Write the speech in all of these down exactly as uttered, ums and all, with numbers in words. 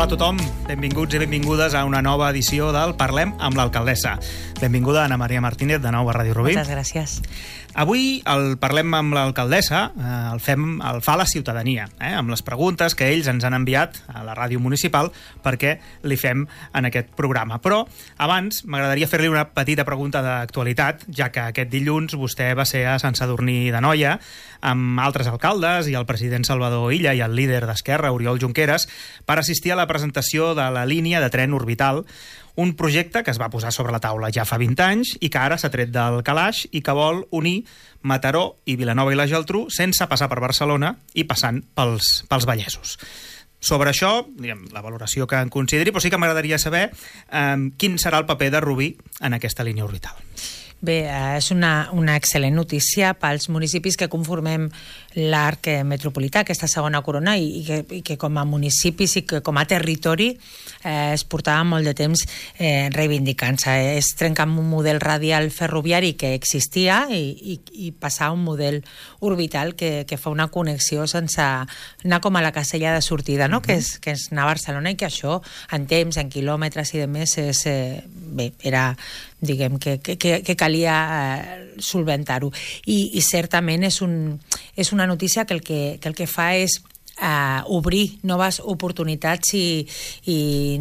Hola a tothom, benvinguts i benvingudes a una nova edició del Parlem amb l'alcaldessa. Benvinguda Ana Maria Martínez, de nou a Ràdio Rubí. Moltes gràcies. Avui el Parlem amb l'alcaldessa eh, el, fem, el fa la ciutadania, eh, amb les preguntes que ells ens han enviat a la ràdio municipal perquè li fem en aquest programa. Però abans m'agradaria fer-li una petita pregunta d'actualitat, ja que aquest dilluns vostè va ser a Sant Sadurní d'Anoia amb altres alcaldes i el president Salvador Illa i el líder d'Esquerra, Oriol Junqueras, per assistir a la presentació de la línia de tren orbital, un projecte que es va posar sobre la taula ja fa vint anys i que ara s'ha tret del calaix i que vol unir Mataró i Vilanova i la Geltrú sense passar per Barcelona i passant pels, pels Vallesos. Sobre això, diguem, la valoració que en consideri, però sí que m'agradaria saber eh, quin serà el paper de Rubí en aquesta línia orbital. Bé, és una, una excel·lent notícia pels municipis que conformem l'arc metropolità, aquesta segona corona, i, i, que, i que com a municipis i que com a territori eh, es portava molt de temps eh, reivindicant-se. És trencar un model radial ferroviari que existia i, i, i passar a un model orbital que, que fa una connexió sense anar com a la casella de sortida, no? Mm-hmm. que, és, que és anar a Barcelona, i que això en temps, en quilòmetres i de més és, eh, bé, era diguem que, que, que calia eh, solventar-ho. I, i certament és, un, és una notícia que el que, que, el que fa és eh, obrir noves oportunitats i, i,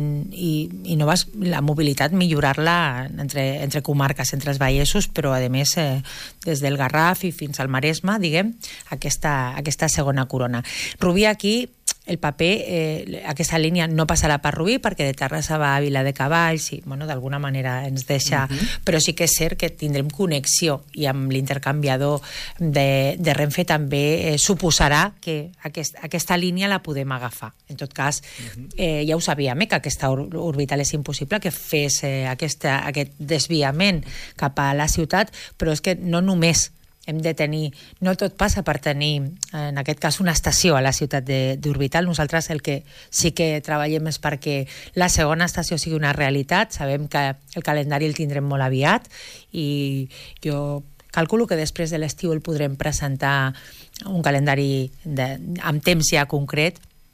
i, i noves, la mobilitat, millorar-la entre, entre comarques, entre els Vallesos, però a més eh, des del Garraf i fins al Maresme, diguem, aquesta, aquesta segona corona. Rubí aquí, el paper, eh, aquesta línia no passarà per Rubí perquè de Terrassa va a Vila de Cavalls i, bueno, d'alguna manera ens deixa... Uh-huh. Però sí que és cert que tindrem connexió i amb l'intercanviador de, de Renfe també eh, suposarà que aquest, aquesta línia la podem agafar. En tot cas, uh-huh. eh, ja ho sabíem, eh, que aquesta or orbital és impossible, que fes eh, aquesta, aquest desviament cap a la ciutat, però és que no només hem de tenir, no tot passa per tenir, en aquest cas, una estació a la ciutat d'Orbital. Nosaltres el que sí que treballem és perquè la segona estació sigui una realitat. Sabem que el calendari el tindrem molt aviat i jo calculo que després de l'estiu el podrem presentar un calendari de, amb temps ja concret.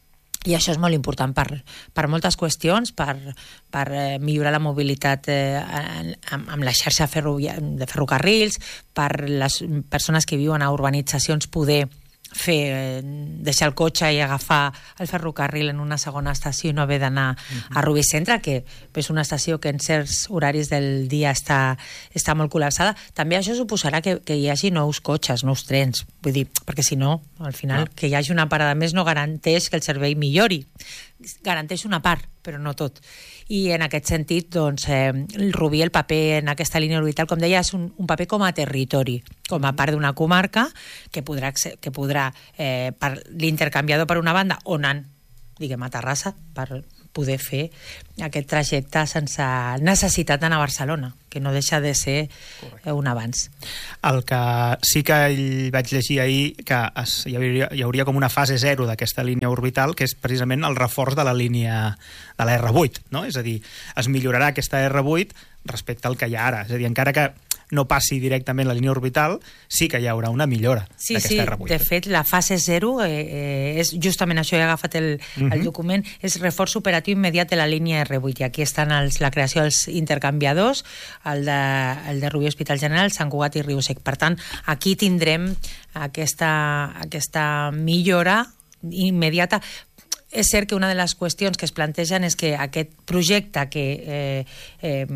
I això és molt important per, per moltes qüestions, per, per eh, millorar la mobilitat eh, amb, amb la xarxa de ferrocarrils, per les persones que viuen a urbanitzacions poder fer, eh, deixar el cotxe i agafar el ferrocarril en una segona estació i no haver d'anar uh-huh. a Rubí Centre, que és una estació que en certs horaris del dia està, està molt col·lapsada. També això suposarà que, que hi hagi nous cotxes, nous trens, vull dir, perquè si no, al final, ah. que hi hagi una parada més no garanteix que el servei millori. Garanteix una part, però no tot. I en aquest sentit, doncs, eh, el Rubí, el paper en aquesta línia orbital, com deia, és un, un paper com a territori, com a part d'una comarca que podrà, que podrà eh, per l'intercanviador per una banda, on han, diguem, a Terrassa, per poder fer aquest trajecte sense necessitat d'anar a Barcelona, que no deixa de ser Correcte. Un avanç. El que sí que vaig llegir ahir, que es, hi, hauria, hi hauria com una fase zero d'aquesta línia orbital, que és precisament el reforç de la línia de la erre vuit, no? És a dir, es millorarà aquesta erre vuit respecte al que hi ha ara. És a dir, encara que no passi directament la línia orbital, sí que hi haurà una millora sí, d'aquesta sí. erre vuit. De fet, la fase zero eh, eh, és justament això, he agafat el, uh-huh. el document, és reforç operatiu immediat de la línia erre vuit, i aquí estan els, la creació dels intercanviadors, el de, el de Rubí Hospital General, Sant Cugat i Riu-Sec. Per tant, aquí tindrem aquesta, aquesta millora immediata. És cert que una de les qüestions que es plantegen és que aquest projecte que eh, eh,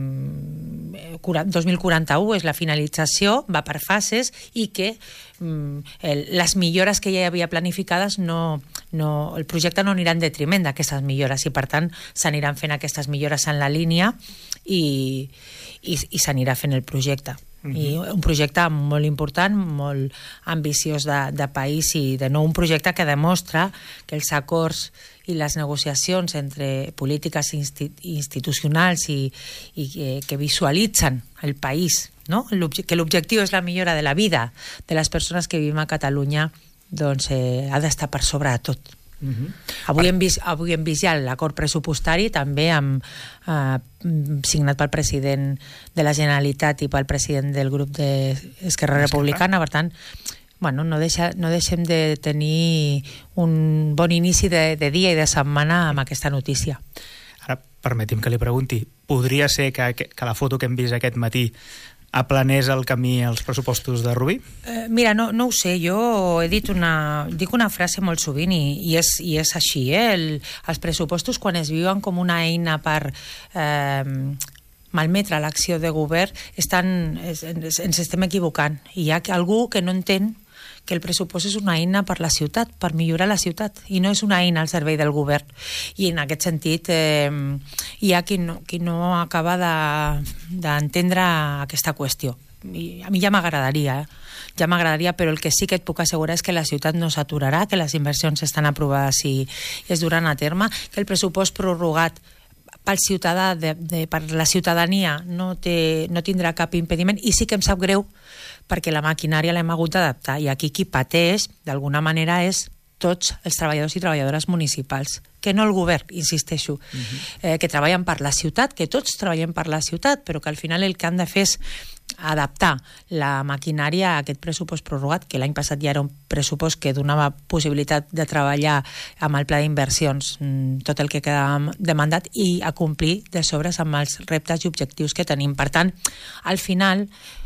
dos mil quaranta-u és la finalització, va per fases, i que mm, el, les millores que ja hi havia planificades, no, no, el projecte no anirà en detriment d'aquestes millores, i per tant s'aniran fent aquestes millores en la línia i, i, i s'anirà fent el projecte. Uh-huh. I un projecte molt important, molt ambiciós de, de país, i de nou un projecte que demostra que els acords i les negociacions entre polítiques insti institucionals i, i que, que visualitzen el país, no? Que l'objectiu és la millora de la vida de les persones que vivim a Catalunya, doncs eh, ha d'estar per sobre de tot. Uh-huh. Avui, hem vist, avui hem vist ja l'acord pressupostari, també amb, eh, signat pel president de la Generalitat i pel president del grup d'Esquerra Republicana. Per tant, bueno, no, deixa, no deixem de tenir un bon inici de, de dia i de setmana amb aquesta notícia. Ara, permeti'm que li pregunti, podria ser que, que la foto que hem vist aquest matí aplanés el camí als pressupostos de Rubí? Eh, mira, no, no ho sé, jo he dit una, dic una frase molt sovint i, i, és, i és així, eh? El, els pressupostos quan es viuen com una eina per eh, malmetre l'acció de govern estan, ens, ens estem equivocant i hi ha algú que no entén que el pressupost és una eina per la ciutat, per millorar la ciutat, i no és una eina al servei del govern. I en aquest sentit eh, hi ha qui no, qui no acaba d'entendre de, aquesta qüestió. I a mi ja m'agradaria, eh? ja m'agradaria, però el que sí que et puc assegurar és que la ciutat no s'aturarà, que les inversions estan aprovades i, i es duran a terme, que el pressupost prorrogat pel ciutadà, de, de, per la ciutadania no, té, no tindrà cap impediment, i sí que em sap greu perquè la maquinària l'hem hagut d'adaptar, i aquí qui pateix d'alguna manera és tots els treballadors i treballadores municipals, que no el govern, insisteixo, uh-huh. eh, que treballen per la ciutat, que tots treballem per la ciutat, però que al final el que han de fer és adaptar la maquinària a aquest pressupost prorrogat, que l'any passat ja era un pressupost que donava possibilitat de treballar amb el pla d'inversions tot el que quedava demandat i a complir de sobres amb els reptes i objectius que tenim. Per tant, al final,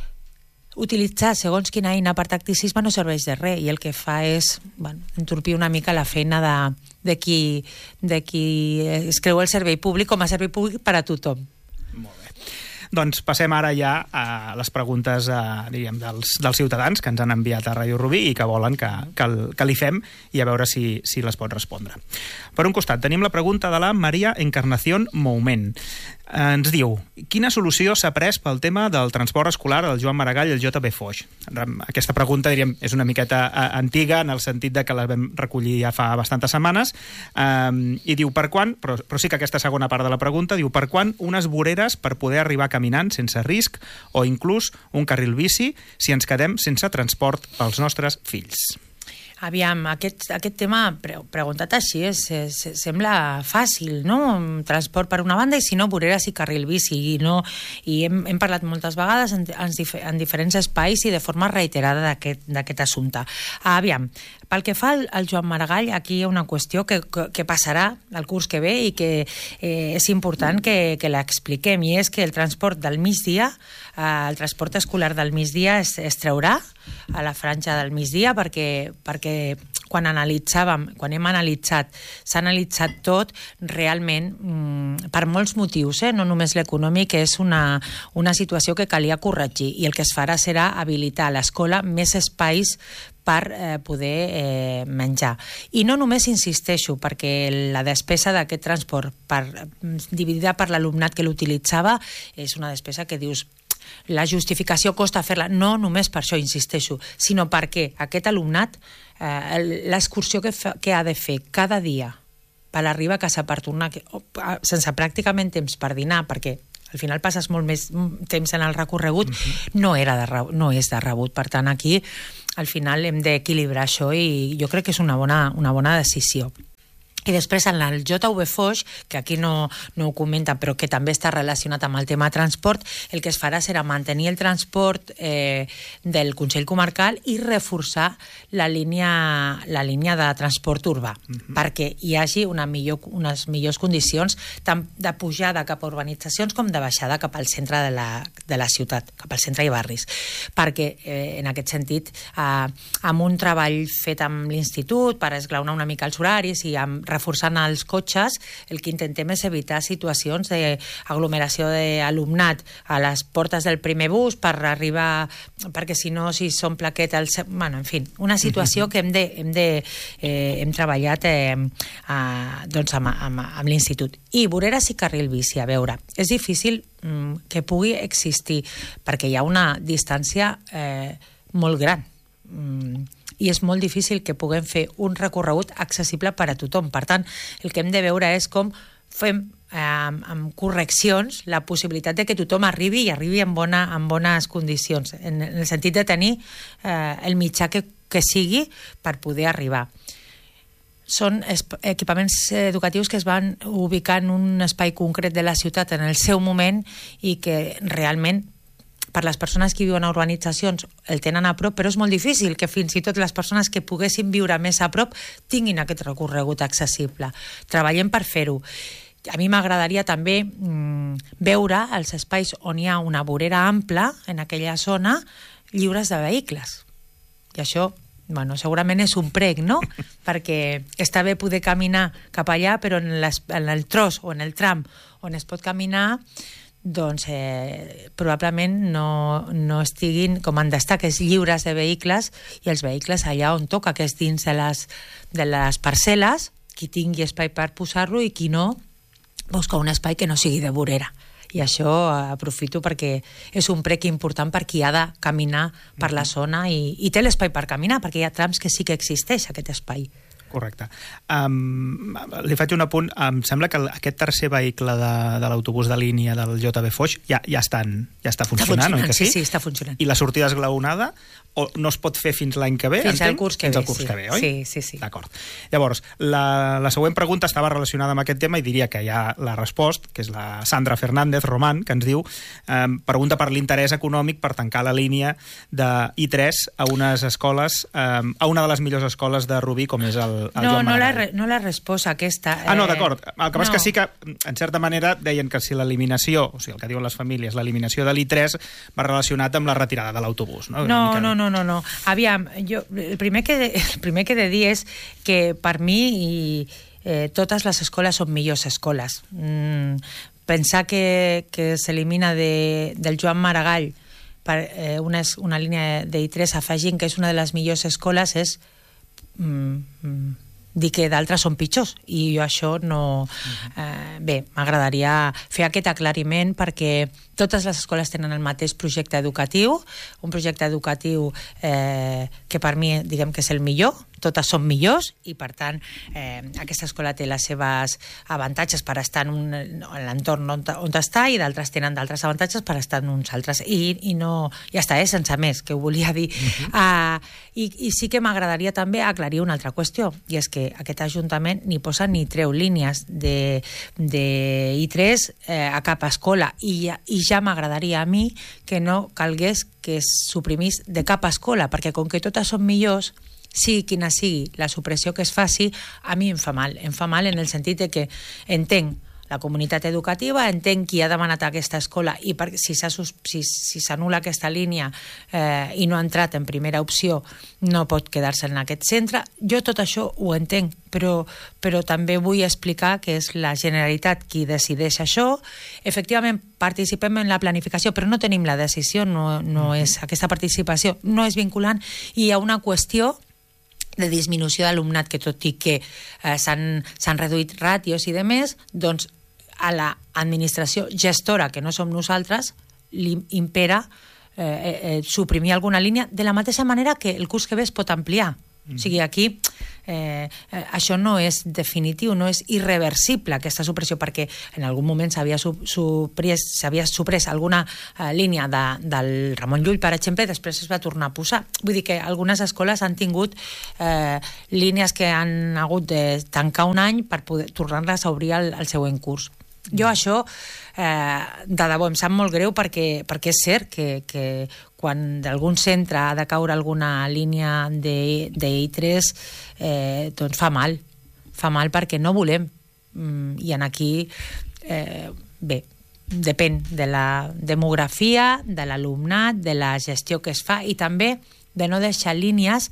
utilitzar segons quina eina per tacticisme no serveix de res i el que fa és, bueno, entorpir una mica la feina de, de, qui, de qui es creu el servei públic com a servei públic per a tothom. Molt bé. Doncs passem ara ja a les preguntes eh, diríem, dels, dels ciutadans que ens han enviat a Ràdio Rubí i que volen que, que, que li fem i a veure si, si les pot respondre. Per un costat, tenim la pregunta de la Maria Encarnación Moument. Eh, ens diu, quina solució s'ha pres pel tema del transport escolar al Joan Maragall i el J B Foix? Aquesta pregunta, diríem, és una miqueta eh, antiga en el sentit de que la vam recollir ja fa bastantes setmanes eh, i diu per quan, però, però sí que aquesta segona part de la pregunta, diu per quan unes voreres per poder arribar caminant sense risc o inclús un carril bici si ens quedem sense transport pels nostres fills. Aviam, aquest, aquest tema pre preguntat així és, és, sembla fàcil, no? Transport per una banda i si no, voreres i carril bici. I, no, i hem, hem parlat moltes vegades en, en, dif en diferents espais i de forma reiterada d'aquest assumpte. Aviam, pel que fa al, al Joan Maragall, aquí hi ha una qüestió que, que, que passarà el curs que ve i que eh, és important que, que l'expliquem, i és que el transport del migdia, eh, el transport escolar del migdia es, es traurà a la franja del migdia perquè, perquè quan analitzàvem, quan hem analitzat, s'ha analitzat tot realment mmm, per molts motius, eh? No només l'econòmic, és una, una situació que calia corregir i el que es farà serà habilitar a l'escola més espais per eh, poder eh, menjar. I no només insisteixo, perquè la despesa d'aquest transport per, dividida per l'alumnat que l'utilitzava és una despesa que dius la justificació costa fer-la, no només per això insisteixo, sinó perquè aquest alumnat, eh, l'excursió que, que ha de fer cada dia per arribar a casa per tornar, que, sense pràcticament temps per dinar, perquè al final passes molt més temps en el recorregut, uh-huh. no, era de, no és de rebut. Per tant, aquí al final hem d'equilibrar això i jo crec que és una bona, una bona decisió. I després en el J V Foix, que aquí no, no ho comenta, però que també està relacionat amb el tema transport, el que es farà serà mantenir el transport eh, del Consell Comarcal i reforçar la línia, la línia de transport urbà, uh-huh. perquè hi hagi una millor, unes millors condicions tant de pujada cap a urbanitzacions com de baixada cap al centre de la, de la ciutat, cap al centre i barris. Perquè, eh, en aquest sentit, eh, amb un treball fet amb l'Institut per esglaonar una mica els horaris i amb reforçant els cotxes, el que intentem és evitar situacions d'aglomeració d'alumnat a les portes del primer bus per arribar, perquè si no, si són plaquet, el... bueno, en fi, una situació que hem, de, hem, de, eh, hem treballat eh, a, doncs amb, amb, amb l'Institut. I voreres i carril bici, a veure, és difícil mm, que pugui existir, perquè hi ha una distància eh, molt gran. Mm, i és molt difícil que puguem fer un recorregut accessible per a tothom. Per tant, el que hem de veure és com fem eh, amb, amb correccions la possibilitat de que tothom arribi i arribi en, bona, en bones condicions, en, en el sentit de tenir eh, el mitjà que, que sigui per poder arribar. Són equipaments educatius que es van ubicar en un espai concret de la ciutat en el seu moment i que realment per les persones que viuen a urbanitzacions el tenen a prop, però és molt difícil que fins i tot les persones que poguessin viure més a prop tinguin aquest recorregut accessible. Treballem per fer-ho. A mi m'agradaria també mm, veure els espais on hi ha una vorera ampla en aquella zona lliures de vehicles. I això, bueno, segurament és un prec, no? Perquè està bé poder caminar cap allà, però en, les, en el tros o en el tram on es pot caminar, doncs eh, probablement no, no estiguin com han d'estar, que és lliures de vehicles, i els vehicles allà on toca, que és dins de les, de les parcel·les, qui tingui espai per posar-lo i qui no, busca un espai que no sigui de vorera. I això aprofito perquè és un prec important per qui ha de caminar per la zona i, i té l'espai per caminar, perquè hi ha trams que sí que existeix aquest espai. Correcte. Um, li faig un apunt. Em sembla que aquest tercer vehicle de, de l'autobús de línia del J B Foix ja, ja, estan, ja està funcionant, està funcionant, oi que sí? Sí, sí, està funcionant. I la sortida esglaonada o no es pot fer fins l'any que ve? Fins entenc? al curs que fins ve, al curs sí. que ve, oi? Sí, sí, sí. D'acord. Llavors, la, la següent pregunta estava relacionada amb aquest tema i diria que ja l'ha respost, que és la Sandra Fernández Román, que ens diu, eh, pregunta per l'interès econòmic per tancar la línia de I tres a unes escoles, eh, a una de les millors escoles de Rubí, com és el, el no, Joan no Maragall. la, no la resposta aquesta. Ah, no, d'acord. El que passa no. que sí que, en certa manera, deien que si l'eliminació, o sigui, el que diuen les famílies, l'eliminació de l'I tres va relacionat amb la retirada de l'autobús, no? No, mica... no, no, no, no. Aviam, jo, el, primer que de, el primer que he de dir és que per mi i, eh, totes les escoles són millors escoles. Mm, pensar que, que s'elimina de, del Joan Maragall per eh, una, una línia de I tres afegint que és una de les millors escoles és mm, mm, dir que d'altres són pitjors, i jo això no... Eh, bé, m'agradaria fer aquest aclariment perquè totes les escoles tenen el mateix projecte educatiu, un projecte educatiu eh, que per mi diguem que és el millor, totes són millors i per tant eh, aquesta escola té les seves avantatges per estar en, un, en l'entorn on, on està i d'altres tenen d'altres avantatges per estar en uns altres i, i no, ja està, eh, sense més, que ho volia dir. Uh-huh. uh, i, i sí que m'agradaria també aclarir una altra qüestió, i és que aquest Ajuntament ni posa ni treu línies de, de I tres eh, a cap escola i, i ja m'agradaria a mi que no calgués que es suprimís de cap escola, perquè com que totes són millors, sigui quina sigui la supressió que es faci, a mi em fa mal. Em fa mal en el sentit de que entenc la comunitat educativa, entenc qui ha demanat aquesta escola i per, si s'anul·la si, si aquesta línia eh, i no ha entrat en primera opció no pot quedar-se en aquest centre. Jo tot això ho entenc, però, però també vull explicar que és la Generalitat qui decideix això. Efectivament participem en la planificació, però no tenim la decisió, no, no és, aquesta participació no és vinculant i hi ha una qüestió de disminució d'alumnat que tot i que eh, s'han reduït ràtios i demés, doncs a l'administració gestora, que no som nosaltres, li impera eh, eh, suprimir alguna línia de la mateixa manera que el curs que ve es pot ampliar. Mm. O sigui, aquí eh, eh, això no és definitiu, no és irreversible aquesta supressió, perquè en algun moment s'havia suprès, s'havia suprès alguna eh, línia de, del Ramon Llull, per exemple, i després es va tornar a posar. Vull dir que algunes escoles han tingut eh, línies que han hagut de tancar un any per poder tornar-les a obrir al, al següent curs. Jo això, eh, de debò, em sap molt greu perquè, perquè és cert que, que quan d'algun centre ha de caure alguna línia de, de I tres, eh, doncs fa mal. Fa mal perquè no volem. Mm, I en aquí, eh, bé, depèn de la demografia, de l'alumnat, de la gestió que es fa i també de no deixar línies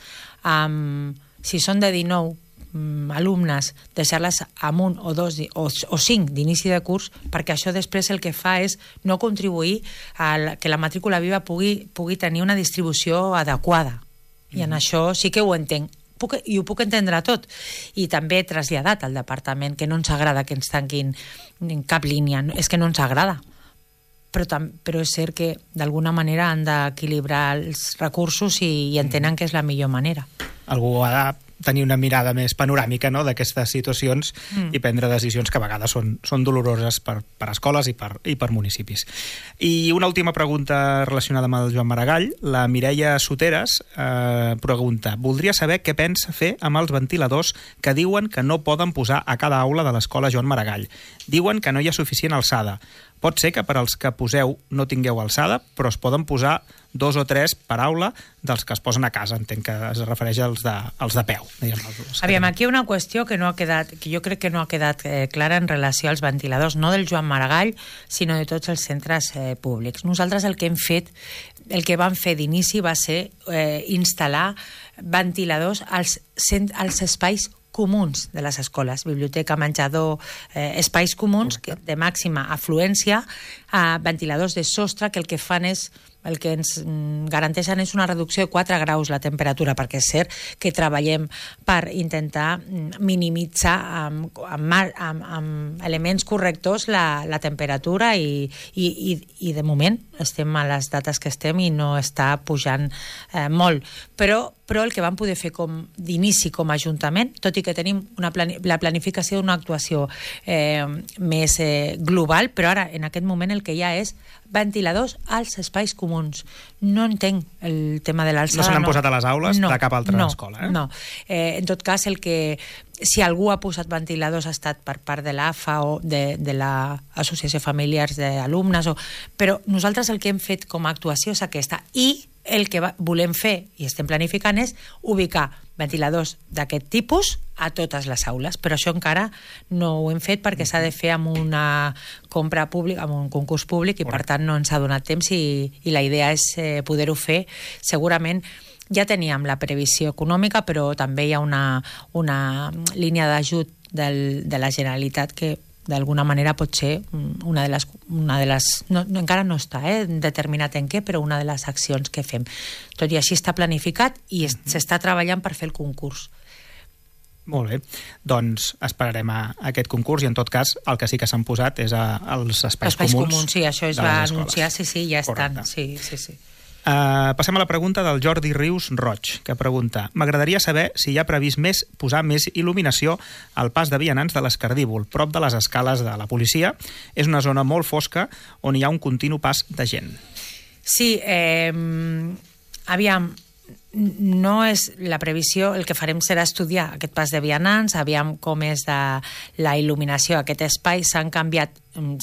amb, si són de dinou alumnes, deixar-les amb un o dos o, o cinc d'inici de curs, perquè això després el que fa és no contribuir a la, que la matrícula viva pugui, pugui tenir una distribució adequada. I en mm. això sí que ho entenc. Puc, i ho puc entendre tot. I també he traslladat al departament que no ens agrada que ens tanquin en cap línia. És que no ens agrada. Però, tam, però és cert que d'alguna manera han d'equilibrar els recursos i, i entenen que és la millor manera. Algú ha de tenir una mirada més panoràmica, no?, d'aquestes situacions mm. i prendre decisions que a vegades són, són doloroses per, per escoles i per, i per municipis. I una última pregunta relacionada amb el Joan Maragall. La Mireia Soteres eh, pregunta: voldria saber què pensa fer amb els ventiladors que diuen que no poden posar a cada aula de l'escola Joan Maragall. Diuen que no hi ha suficient alçada. Pot ser que per als que poseu no tingueu alçada, però es poden posar dos o tres per aula dels que es posen a casa. Entenc que es refereix als de, als de peu. Diguem, els Aviam, aquí hi ha una qüestió que no ha quedat, que jo crec que no ha quedat eh, clara en relació als ventiladors, no del Joan Maragall, sinó de tots els centres eh, públics. Nosaltres el que hem fet, el que vam fer d'inici va ser eh, instal·lar ventiladors als, als espais comuns de les escoles, biblioteca, menjador, eh, espais comuns que, de màxima afluència, eh, ventiladors de sostre que el que fan és el que ens garanteixen és una reducció de quatre graus la temperatura, perquè és cert que treballem per intentar minimitzar amb, amb, amb, amb elements correctors la, la temperatura i, i, i, i de moment estem a les dates que estem i no està pujant eh, molt. Però, però el que vam poder fer com d'inici com a Ajuntament, tot i que tenim una plani la planificació d'una actuació eh, més eh, global, però ara en aquest moment el que hi ha és ventiladors als espais comuns. No entenc el tema de l'alçada. No se n'han no. posat a les aules no, de cap altra no, escola, eh? No. Eh, en tot cas, el que si algú ha posat ventiladors ha estat per part de l'A F A o de, de l'Associació Familiars d'Alumnes, o... però nosaltres el que hem fet com a actuació és aquesta. I el que va, volem fer, i estem planificant, és ubicar ventiladors d'aquest tipus a totes les aules, però això encara no ho hem fet perquè s'ha de fer amb una compra pública, amb un concurs públic, i per tant no ens ha donat temps, i, i la idea és eh, poder-ho fer. Segurament ja teníem la previsió econòmica, però també hi ha una, una línia d'ajut de la Generalitat que d'alguna manera pot ser una de les... Una de les no, no, encara no està eh, determinat en què, però una de les accions que fem. Tot i així està planificat i s'està treballant per fer el concurs. Molt bé. Doncs esperarem a aquest concurs i en tot cas el que sí que s'han posat és a, als espais, espais comuns. comuns, sí, això es va anunciar, sí, sí, ja Correcte. estan. Sí, sí, sí. Uh, passem a la pregunta del Jordi Rius Roig, que pregunta: m'agradaria saber si hi ha previst més posar més il·luminació al pas de vianants de l'Escardívol, prop de les escales de la policia. És una zona molt fosca on hi ha un continu pas de gent. Sí, eh, aviam, no és la previsió, el que farem serà estudiar aquest pas de vianants, aviam com és de la il·luminació, aquest espai s'han canviat,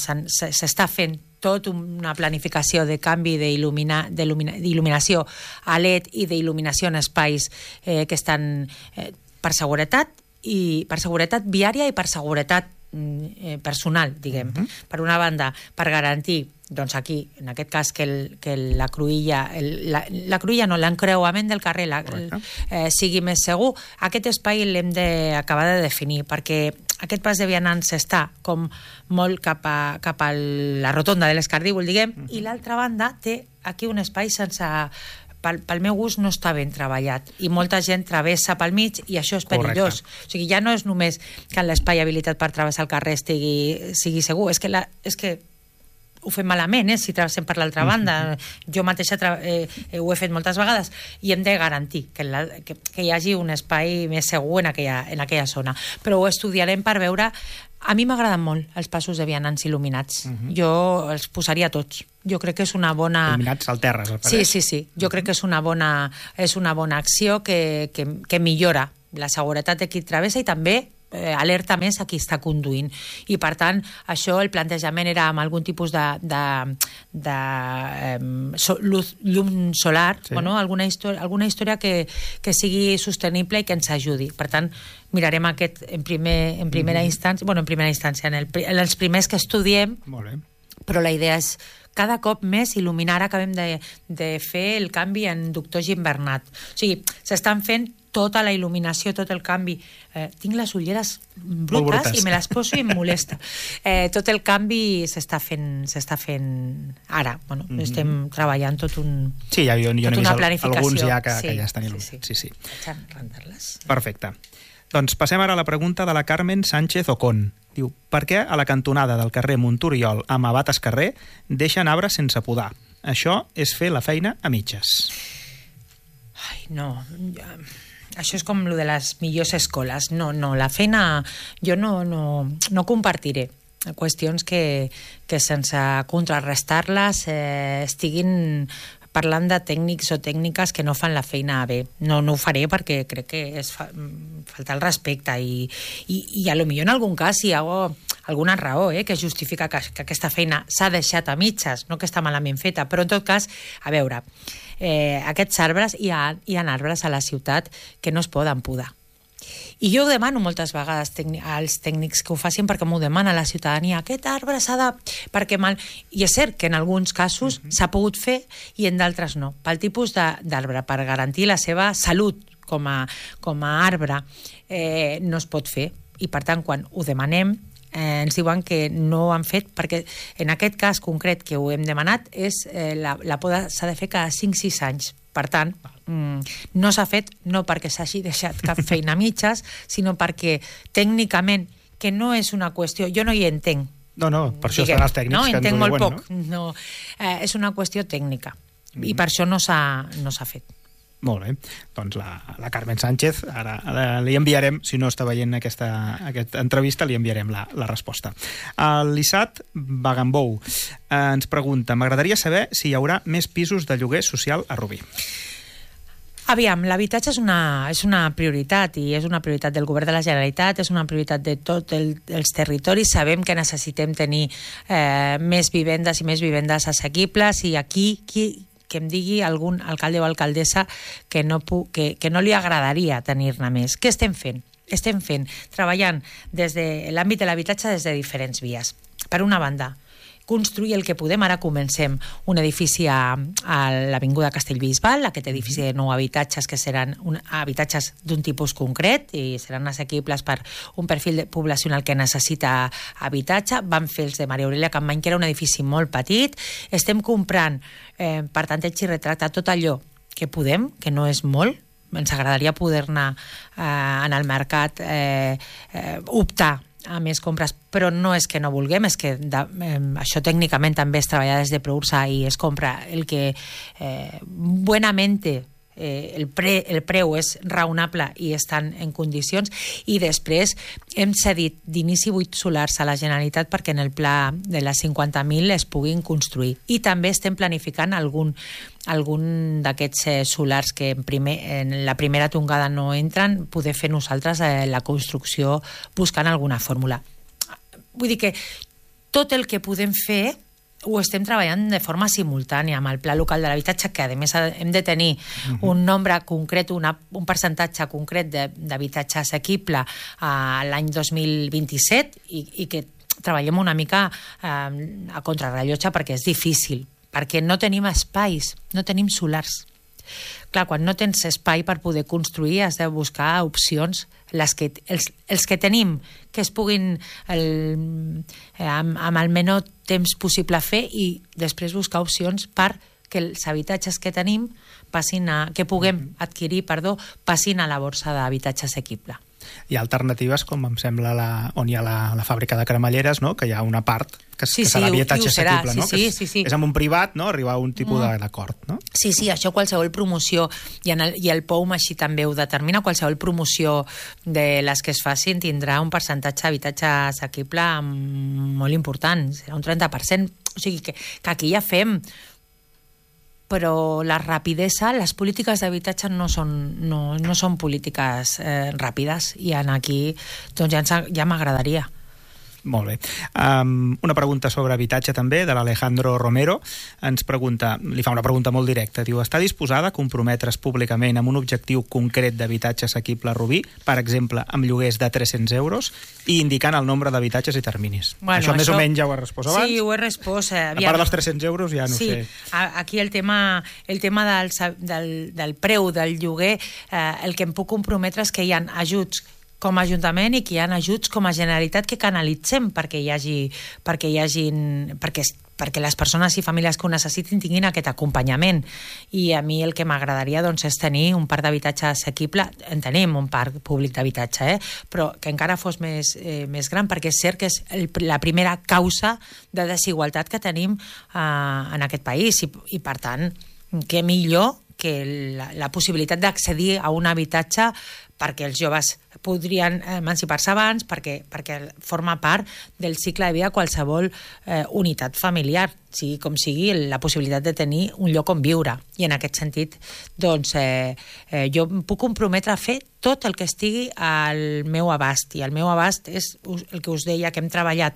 s'està fent tot una planificació de canvi d'il·luminació a L E D i d'il·luminació en espais eh, que estan eh, per seguretat, i per seguretat viària i per seguretat eh, personal, diguem. Uh-huh. Per una banda, per garantir, doncs aquí, en aquest cas, que, el, que la cruïlla, el, la, la cruïlla no, l'encreuament del carrer la, el, eh, sigui més segur. Aquest espai l'hem d'acabar de definir, perquè aquest pas de vianants està com molt cap a, cap a la rotonda de l'Escardívol, diguem, uh-huh. i l'altra banda té aquí un espai sense... Pel, pel meu gust no està ben treballat i molta gent travessa pel mig i això és perillós. Correcte. O sigui, ja no és només que l'espai habilitat per travessar el carrer estigui, sigui segur, és que, la, és que ho fem malament, eh, si travessem per l'altra banda. Mm-hmm. Jo mateixa eh, ho he fet moltes vegades i hem de garantir que, la, que, que hi hagi un espai més segur en aquella, en aquella zona. Però ho estudiarem per veure. A mi m'agraden molt els passos de vianants il·luminats. Mm-hmm. Jo els posaria tots. Jo crec que és una bona... Il·luminats al terra, al Sí, sí, sí. Jo crec que és una bona, és una bona acció que, que, que millora la seguretat de qui travessa i també eh, alerta més a qui està conduint. I, per tant, això, el plantejament era amb algun tipus de, de, de eh, so, luz, llum solar, sí. bueno, alguna història, alguna història que, que sigui sostenible i que ens ajudi. Per tant, mirarem aquest en, primer, en primera mm. instància, bueno, en primera instància, en, el, en els primers que estudiem, Molt bé. Però la idea és cada cop més il·luminar. Ara acabem de, de fer el canvi en Doctor Gimbernat. O sigui, s'estan fent tota la il·luminació, tot el canvi. Eh, tinc les ulleres brutes, brutes i me les poso i em molesta. Eh, tot el canvi s'està fent, s'està fent ara. Bueno, mm-hmm. estem treballant tot un Sí, ja, jo, jo tot n'he una vist planificació. Alguns ja que, sí, que ja estan il·luminats. Sí, sí. sí. sí. rentar-les. Perfecte. Doncs passem ara a la pregunta de la Carmen Sánchez Ocon. Diu, per què a la cantonada del carrer Montoriol amb Abat Escarrer deixen arbres sense podar? Això és fer la feina a mitges. Ai, no... Ja... Això és com lo de les millors escoles. No, no, la feina... Jo no, no, no compartiré qüestions que, que sense contrarrestar-les eh, estiguin parlant de tècnics o tècniques que no fan la feina bé. No, no ho faré perquè crec que és fa, falta el respecte i, i, i a lo millor en algun cas si hi ha alguna raó eh, que justifica que, que aquesta feina s'ha deixat a mitges, no que està malament feta, però en tot cas, a veure, eh, aquests arbres, hi ha, hi ha arbres a la ciutat que no es poden podar. I jo ho demano moltes vegades als tècnics que ho facin perquè m'ho demana la ciutadania. Aquest arbre s'ha de... Perquè mal... I és cert que en alguns casos uh-huh. s'ha pogut fer i en d'altres no. Pel tipus d'arbre, per garantir la seva salut com a, com a arbre, eh, no es pot fer. I per tant, quan ho demanem, eh, ens diuen que no ho han fet perquè en aquest cas concret que ho hem demanat és eh, la, la poda s'ha de fer cada cinc sis anys. Per tant, mm, no s'ha fet no perquè s'hagi deixat cap feina a mitges, sinó perquè tècnicament, que no és una qüestió... Jo no hi entenc. No, no, per això estan els tècnics no, que ens ho entenc molt diuen, poc. No? No, eh, és una qüestió tècnica mm. i per això no s'ha no s'ha fet. Molt bé, doncs la, la Carmen Sánchez, ara, ara li enviarem, si no està veient aquesta, aquesta entrevista, li enviarem la, la resposta. El Lissat Bagambou eh, ens pregunta, m'agradaria saber si hi haurà més pisos de lloguer social a Rubí. Aviam, l'habitatge és una, és una prioritat i és una prioritat del govern de la Generalitat, és una prioritat de tots el, els territoris. Sabem que necessitem tenir eh, més vivendes i més vivendes assequibles i aquí qui, que em digui algun alcalde o alcaldessa que no, pu, que, que no li agradaria tenir-ne més. Què estem fent? Estem fent, treballant des de l'àmbit de l'habitatge des de diferents vies. Per una banda, construir el que podem. Ara comencem un edifici a, a l'Avinguda Castellbisbal, aquest edifici de nou habitatges que seran un, habitatges d'un tipus concret i seran assequibles per un perfil poblacional que necessita habitatge. Vam fer els de Maria Aurelia Campmany, que era un edifici molt petit. Estem comprant eh, per tanteig i retracte tot allò que podem, que no és molt. Ens agradaria poder-ne eh, en el mercat eh, eh, optar a més compres, però no és que no vulguem, és que de, eh, això tècnicament també es treballa des de Proursa i es compra el que eh, buenamente eh, el, pre, el preu és raonable i estan en condicions, i després hem cedit d'inici vuit solars a la Generalitat perquè en el pla de les cinquanta mil es puguin construir, i també estem planificant algun algun d'aquests eh, solars que en, primer, en la primera tongada no entren, poder fer nosaltres eh, la construcció buscant alguna fórmula. Vull dir que tot el que podem fer ho estem treballant de forma simultània amb el Pla Local de l'Habitatge, que a més hem de tenir uh-huh. un nombre concret, una, un percentatge concret d'habitatge assequible a l'any dos mil vint-i-set i, i que treballem una mica eh, a contrarrellotge perquè és difícil, perquè no tenim espais, no tenim solars. Clar, quan no tens espai per poder construir has de buscar opcions, les que, els, els que tenim, que es puguin el, amb, amb el menor temps possible fer, i després buscar opcions per que els habitatges que tenim passin a, que puguem adquirir, perdó, passin a la borsa d'habitatge assequible. Hi ha alternatives, com em sembla la, on hi ha la, la fàbrica de cremalleres, no? Que hi ha una part que, sí, que serà sí, habitatge assequible, sí, no? sí, que és, sí, sí. és amb un privat, no? Arribar a un tipus mm. d'acord, no? Sí, sí, això qualsevol promoció, i, en el, i el P O U M així també ho determina, qualsevol promoció de les que es facin tindrà un percentatge d'habitatge assequible molt important, serà un trenta per cent, o sigui que, que aquí ja fem, però la rapidesa, les polítiques d'habitatge no són, no, no són polítiques eh, ràpides, i en aquí doncs ja, ja m'agradaria. Molt bé. Um, una pregunta sobre habitatge també, de l'Alejandro Romero. Ens pregunta, li fa una pregunta molt directa. Diu, està disposada a comprometre's públicament amb un objectiu concret d'habitatge assequible a Rubí, per exemple, amb lloguers de tres-cents euros, i indicant el nombre d'habitatges i terminis? Bueno, això, això més o menys ja ho has respost abans? Sí, ho he respost. Eh, a part dels tres-cents euros ja no sí, sé. Aquí el tema, el tema del, del, del preu del lloguer, eh, el que em puc comprometre és que hi ha ajuts com a Ajuntament i que hi ha ajuts com a Generalitat que canalitzem perquè hi hagi, perquè hi hagin, perquè, perquè les persones i famílies que ho necessitin tinguin aquest acompanyament. I a mi el que m'agradaria doncs, és tenir un parc d'habitatge assequible. En tenim un parc públic d'habitatge, eh? però que encara fos més, eh, més gran, perquè és cert que és el, la primera causa de desigualtat que tenim eh, en aquest país, i, i per tant, què millor que la, la possibilitat d'accedir a un habitatge perquè els joves podrien emancipar-se abans, perquè, perquè forma part del cicle de vida qualsevol eh, unitat familiar, sigui com sigui, la possibilitat de tenir un lloc on viure. I en aquest sentit, doncs, eh, eh, jo em puc comprometre a fer tot el que estigui al meu abast. I el meu abast és el que us deia, que hem treballat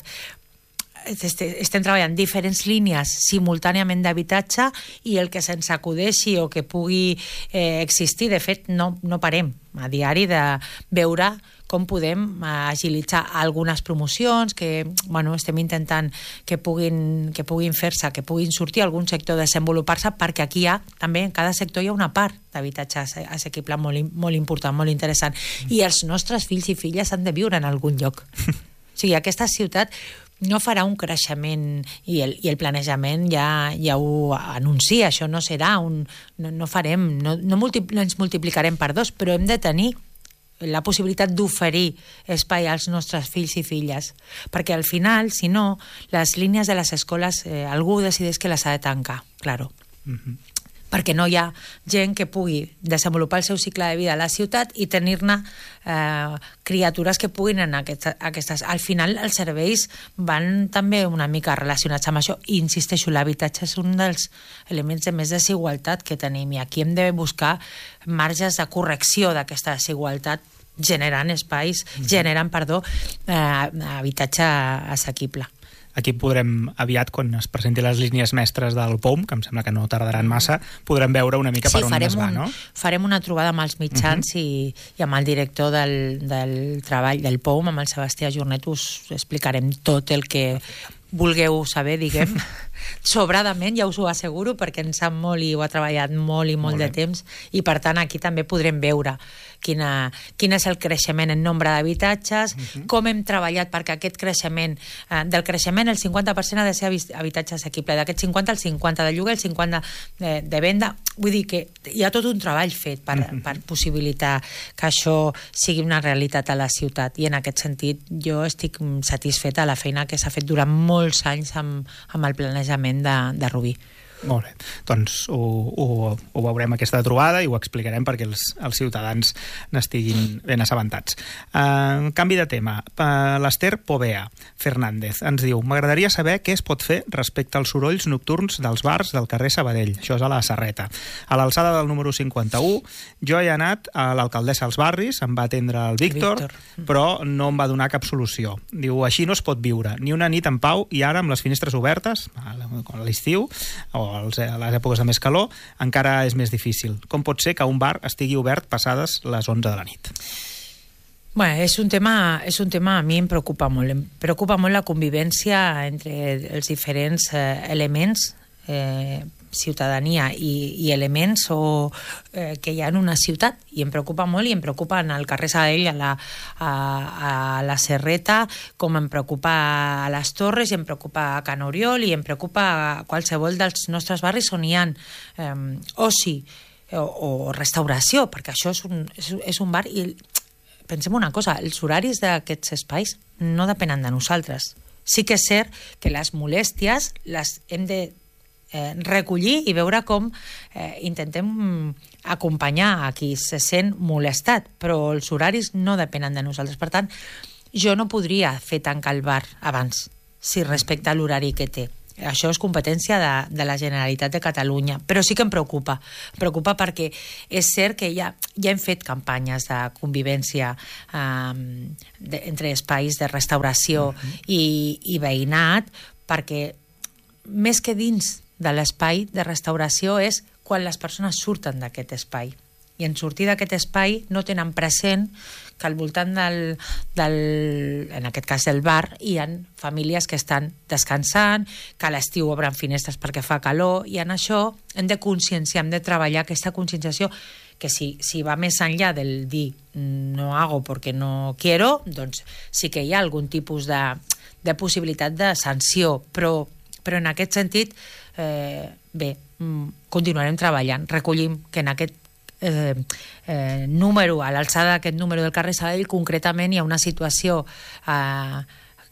estem treballant diferents línies simultàniament d'habitatge i el que se'ns acudeixi o que pugui eh, existir, de fet no, no parem a diari de veure com podem agilitzar algunes promocions que bueno, estem intentant que puguin, que puguin fer-se, que puguin sortir algun sector, desenvolupar-se, perquè aquí hi ha també en cada sector hi ha una part d'habitatge assequible molt, molt important, molt interessant, i els nostres fills i filles han de viure en algun lloc. O sigui, aquesta ciutat no farà un creixement i el, i el planejament ja, ja ho anuncia, això no serà un, no, no farem, no, no, multi, no ens multiplicarem per dos, però hem de tenir la possibilitat d'oferir espai als nostres fills i filles, perquè al final, si no, les línies de les escoles eh, algú decideix que les ha de tancar, claro. Mm-hmm. Perquè no hi ha gent que pugui desenvolupar el seu cicle de vida a la ciutat i tenir-ne eh, criatures que puguin anar a aquestes, aquestes... Al final, els serveis van també una mica relacionats amb això. I, insisteixo, l'habitatge és un dels elements de més desigualtat que tenim i aquí hem de buscar marges de correcció d'aquesta desigualtat generant espais, mm-hmm. generant, perdó, eh, habitatge assequible. Aquí podrem, aviat, quan es presenti les línies mestres del P O M, que em sembla que no tardaran massa, podrem veure una mica sí, per on es va, un, no? Farem una trobada amb els mitjans uh-huh. i, i amb el director del, del treball del P O M, amb el Sebastià Jornet, us explicarem tot el que vulgueu saber, diguem, sobradament, ja us ho asseguro, perquè en sap molt i ho ha treballat molt i molt, molt de temps, i per tant aquí també podrem veure quina, quin és el creixement en nombre d'habitatges, uh-huh. com hem treballat perquè aquest creixement, eh, del creixement el cinquanta per cent ha de ser habitatge assequible, d'aquest cinquanta el cinquanta de lloguer, el cinquanta de, de venda, vull dir que hi ha tot un treball fet per, uh-huh. per possibilitar que això sigui una realitat a la ciutat, i en aquest sentit jo estic satisfeta de la feina que s'ha fet durant molts anys amb, amb el planejament de, de Rubí. Molt bé, doncs ho, ho, ho veurem aquesta trobada i ho explicarem perquè els, els ciutadans n'estiguin ben assabentats. Uh, canvi de tema. Uh, L'Ester Povea Fernández ens diu: m'agradaria saber què es pot fer respecte als sorolls nocturns dels bars del carrer Sabadell. Això és a la Serreta. A l'alçada del número cinquanta-u, jo he anat a l'alcaldessa als barris, em va atendre el Víctor, Víctor, però no em va donar cap solució. Diu, així no es pot viure, ni una nit en pau, i ara amb les finestres obertes, a l'estiu, o a les èpoques de més calor, encara és més difícil. Com pot ser que un bar estigui obert passades les onze de la nit? Bueno, és un tema, és un tema a mi em preocupa molt. Em preocupa molt la convivència entre els diferents eh, elements, eh, ciutadania i, i elements o, eh, que hi ha en una ciutat, i em preocupa molt, i em preocupa en el carrer Sabadell, a la, a, a la Serreta, com em preocupa a les Torres, i em preocupa a Can Oriol, i em preocupa a qualsevol dels nostres barris on hi ha eh, oci o, o restauració, perquè això és un, és, és un bar, i pensem una cosa, els horaris d'aquests espais no depenen de nosaltres. Sí que és cert que les molèsties les hem de Eh, recollir i veure com eh, intentem acompanyar a qui se sent molestat, però els horaris no depenen de nosaltres. Per tant, jo no podria fer tancar el bar abans, si respecta l'horari que té. Això és competència de, de la Generalitat de Catalunya, però sí que em preocupa. Em preocupa perquè és cert que ja, ja hem fet campanyes de convivència eh, de, entre espais de restauració uh-huh. i, i veïnat, perquè més que dins de l'espai de restauració és quan les persones surten d'aquest espai. I en sortir d'aquest espai no tenen present que al voltant del, del, en aquest cas del bar, hi ha famílies que estan descansant, que a l'estiu obren finestres perquè fa calor, i en això hem de conscienciar, hem de treballar aquesta conscienciació, que si, si va més enllà del dir no hago porque no quiero, doncs sí que hi ha algun tipus de, de possibilitat de sanció, però, però en aquest sentit Eh, bé, continuarem treballant, recollim que en aquest eh, eh, número, a l'alçada d'aquest número del carrer Sabadell, concretament hi ha una situació eh,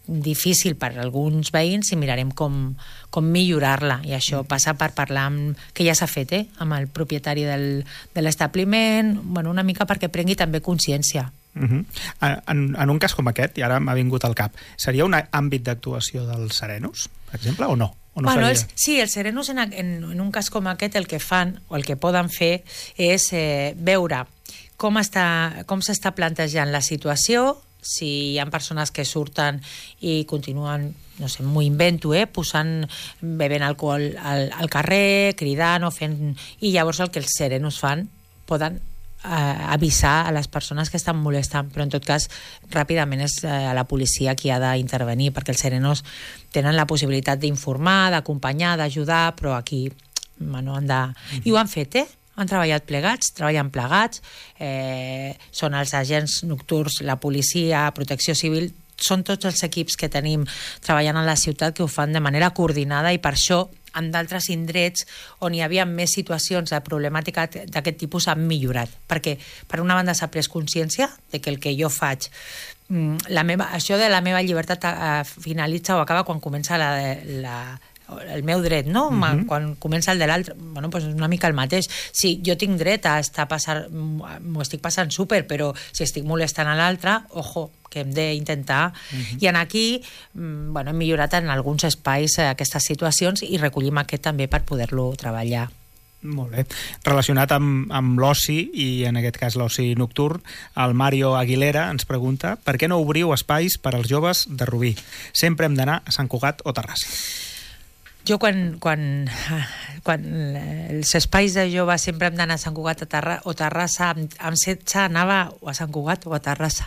difícil per a alguns veïns i mirarem com, com millorar-la, i això passa per parlar amb, que ja s'ha fet, eh, amb el propietari del, de l'establiment, bueno, una mica perquè prengui també consciència. Uh-huh. En, en un cas com aquest, i ara m'ha vingut al cap, seria un àmbit d'actuació dels serenos, per exemple, o no? O no bueno, seria... els, sí, els serenos en, en, en un cas com aquest el que fan, o el que poden fer, és eh, veure com està, com s'està plantejant la situació, si hi ha persones que surten i continuen, no sé, m'ho invento, eh, posant, bevent alcohol al, al carrer, cridant o fent... I llavors el que els serenos fan, poden eh, avisar a les persones que estan molestant, però en tot cas ràpidament és eh, la policia qui ha d'intervenir, perquè els serenos tenen la possibilitat d'informar, d'acompanyar, d'ajudar, però aquí bueno, han de... Mm-hmm. I ho han fet, eh? Han treballat plegats, treballen plegats, eh, són els agents nocturns, la policia, protecció civil, són tots els equips que tenim treballant a la ciutat que ho fan de manera coordinada, i per això en d'altres indrets on hi havia més situacions de problemàtica d'aquest tipus han millorat, perquè per una banda s'ha pres consciència de que el que jo faig, la meva, això de la meva llibertat eh, finalitza o acaba quan comença la, la el meu dret, no? Uh-huh. Quan comença el de l'altre, bueno, pues és una mica el mateix. Sí, jo tinc dret a estar passant, m'ho estic passant súper, però si estic molestant a l'altre, ojo, que hem d'intentar. Uh-huh. I en aquí, bueno, hem millorat en alguns espais aquestes situacions i recollim aquest també per poder-lo treballar. Molt bé. Relacionat amb, amb l'oci, i en aquest cas l'oci nocturn, el Mario Aguilera ens pregunta per què no obriu espais per als joves de Rubí? Sempre hem d'anar a Sant Cugat o Terrassa. Jo quan, quan, quan els espais de joves sempre hem d'anar a Sant Cugat Terra, o Terrassa, amb, amb setze anava a Sant Cugat o a Terrassa.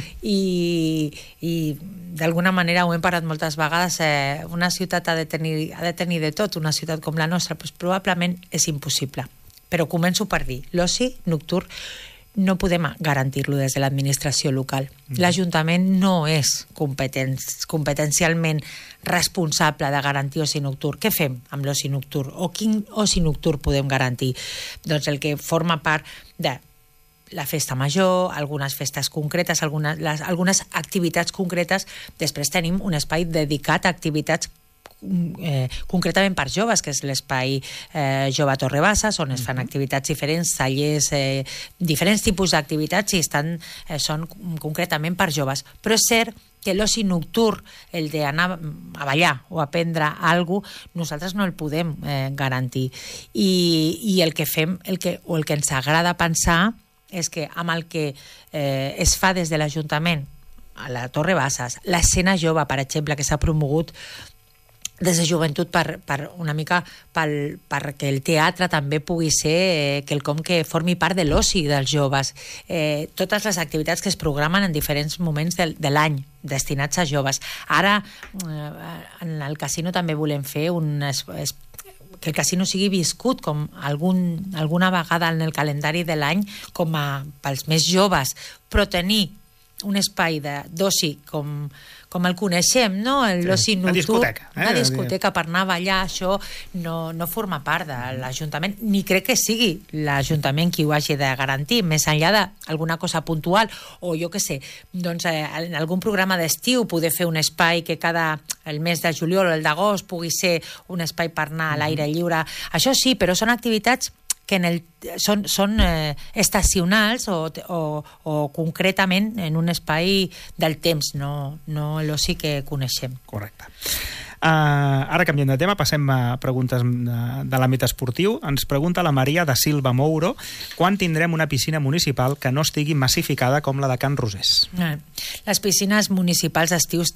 I, i d'alguna manera ho hem parat moltes vegades. Eh, una ciutat ha de, tenir, ha de tenir de tot, una ciutat com la nostra, doncs probablement és impossible. Però començo per dir, l'oci nocturn no podem garantir-lo des de l'administració local. L'Ajuntament no és competen competencialment responsable de garantir oci nocturn. Què fem amb l'oci nocturn? O quin oci nocturn podem garantir? Doncs el que forma part de la festa major, algunes festes concretes, algunes, les, algunes activitats concretes. Després tenim un espai dedicat a activitats Eh, concretament per joves, que és l'espai eh, Jove Torre Bassas, on es fan activitats diferents, tallers, eh, diferents tipus d'activitats, i estan, eh, són concretament per joves. Però és cert que l'oci nocturn, el d'anar a ballar o a prendre alguna cosa, nosaltres no el podem eh, garantir. I, i el que fem, el que, o el que ens agrada pensar, és que amb el que eh, es fa des de l'Ajuntament a la Torre Bassas, l'escena jove, per exemple, que s'ha promogut des de joventut per, per una mica pel, perquè el teatre també pugui ser eh, quelcom que formi part de l'oci dels joves. Eh, totes les activitats que es programen en diferents moments de, de l'any destinats a joves. Ara, eh, en el casino també volem fer un... Es, es, que el casino sigui viscut com algun, alguna vegada en el calendari de l'any com a, pels més joves, però tenir un espai d'oci com, com el coneixem, no? L'oci nocturn, una discoteca, eh? una discoteca per anar a ballar, això no, no forma part de l'Ajuntament, ni crec que sigui l'Ajuntament qui ho hagi de garantir, més enllà d'alguna cosa puntual, o jo què sé, doncs eh, en algun programa d'estiu poder fer un espai que cada el mes de juliol o el d'agost pugui ser un espai per anar a l'aire lliure. Això sí, però són activitats que en el, són, són eh, estacionals o, o, o concretament en un espai del temps, no, no l'oci que coneixem. Correcte. Uh, ara canviem de tema, passem a preguntes de, de l'àmbit esportiu. Ens pregunta la Maria da Silva Mouro quan tindrem una piscina municipal que no estigui massificada com la de Can Rosés. Les piscines municipals d'estius